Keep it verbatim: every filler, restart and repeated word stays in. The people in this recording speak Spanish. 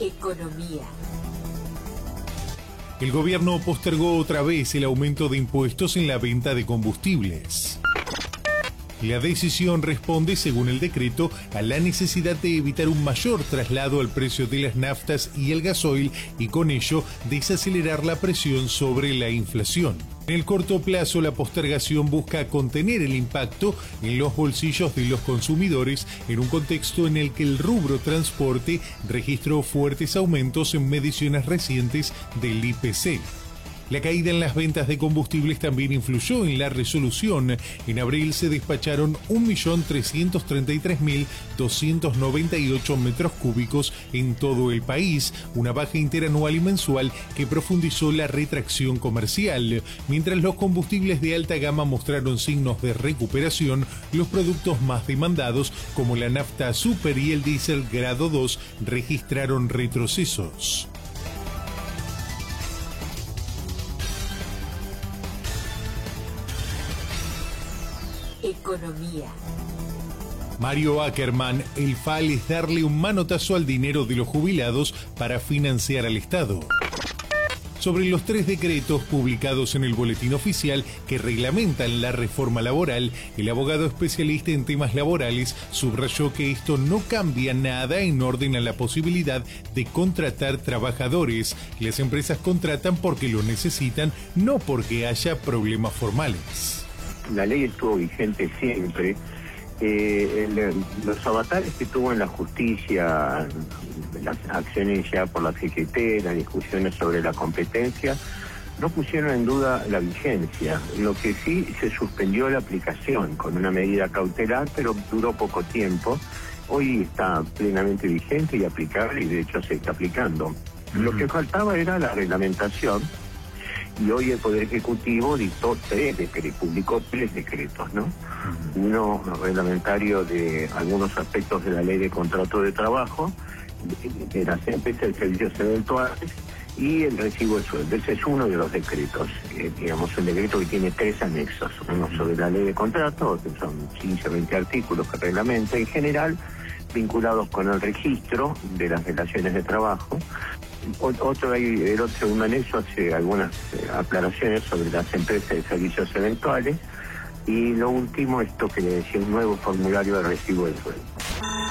Economía. El gobierno postergó otra vez el aumento de impuestos en la venta de combustibles. La decisión responde, según el decreto, a la necesidad de evitar un mayor traslado al precio de las naftas y el gasoil y con ello desacelerar la presión sobre la inflación. En el corto plazo, la postergación busca contener el impacto en los bolsillos de los consumidores en un contexto en el que el rubro transporte registró fuertes aumentos en mediciones recientes del I P C. La caída en las ventas de combustibles también influyó en la resolución. En abril se despacharon un millón trescientos treinta y tres mil doscientos noventa y ocho metros cúbicos en todo el país, una baja interanual y mensual que profundizó la retracción comercial. Mientras los combustibles de alta gama mostraron signos de recuperación, los productos más demandados, como la nafta super y el diésel grado dos, registraron retrocesos. Economía. Mario Ackerman, el F A L es darle un manotazo al dinero de los jubilados para financiar al Estado. Sobre los tres decretos publicados en el Boletín Oficial que reglamentan la reforma laboral, el abogado especialista en temas laborales subrayó que esto no cambia nada en orden a la posibilidad de contratar trabajadores. Las empresas contratan porque lo necesitan, no porque haya problemas formales. La ley estuvo vigente siempre. Eh, el, los avatares que tuvo en la justicia, las acciones ya por la C G T, las discusiones sobre la competencia, no pusieron en duda la vigencia. Lo que sí, se suspendió la aplicación con una medida cautelar, pero duró poco tiempo. Hoy está plenamente vigente y aplicable, y de hecho se está aplicando. Uh-huh. Lo que faltaba era la reglamentación. Y hoy el Poder Ejecutivo dictó tres decretos, publicó tres decretos, ¿no? Uno reglamentario de algunos aspectos de la Ley de Contrato de Trabajo, de, de las empresas de servicios eventuales y el recibo de sueldo. Ese es uno de los decretos, eh, digamos, un decreto que tiene tres anexos, uno sobre la Ley de Contrato, que son quince o veinte artículos que reglamenta en general, vinculados con el registro de las relaciones de trabajo. Otro, hay, el otro segundo anexo hace algunas eh, aclaraciones sobre las empresas de servicios eventuales, y lo último, esto que le decía, un nuevo formulario de recibo de sueldo.